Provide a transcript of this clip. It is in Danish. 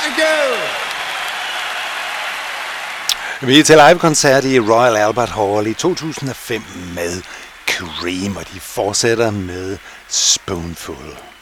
Thank you! Vi er til live-koncert i Royal Albert Hall i 2005 med Cream, og de fortsætter med Spoonful.